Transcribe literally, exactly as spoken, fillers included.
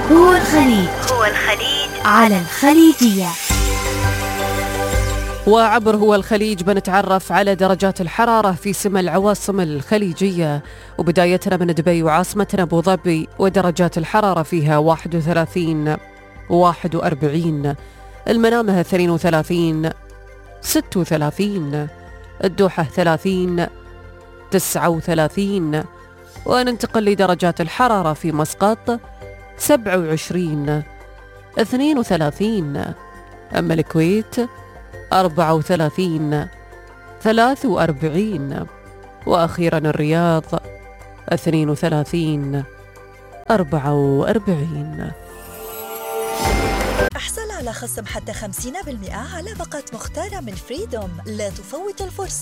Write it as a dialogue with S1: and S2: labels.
S1: هو الخليج هو الخليج على الخليجية.
S2: وعبر هو الخليج بنتعرف على درجات الحرارة في سما العواصم الخليجية، وبدايتنا من دبي وعاصمتنا أبو ظبي، ودرجات الحرارة فيها واحد وثلاثين واحد وأربعين، المنامة اثنين وثلاثين ستة وثلاثين، الدوحة ثلاثين تسعة وثلاثين، وننتقل لدرجات الحرارة في مسقط سبعة وعشرين اثنين وثلاثين، أما الكويت أربعة وثلاثين ثلاثة وأربعين، وأخيرا الرياض اثنين وثلاثين أربعة وأربعين.
S3: احصل على خصم حتى خمسين بالمئة على باقات مختارة من فريدوم. لا تفوت الفرصة.